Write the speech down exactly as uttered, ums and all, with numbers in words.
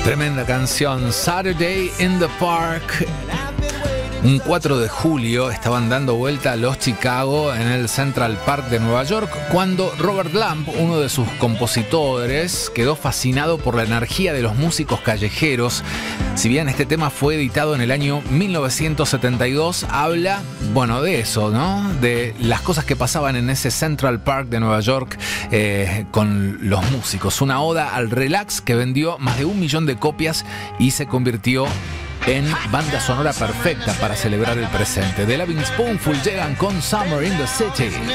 Tremenda canción, Saturday in the Park. Un cuatro de julio estaban dando vuelta los Chicago en el Central Park de Nueva York cuando Robert Lamb, uno de sus compositores, quedó fascinado por la energía de los músicos callejeros. Si bien este tema fue editado en el año mil novecientos setenta y dos, habla, bueno, de eso, ¿no? De las cosas que pasaban en ese Central Park de Nueva York eh, con los músicos. Una oda al relax que vendió más de un millón de copias y se convirtió en banda sonora perfecta para celebrar el presente. The Lovin' Spoonful llegan con Summer in the City.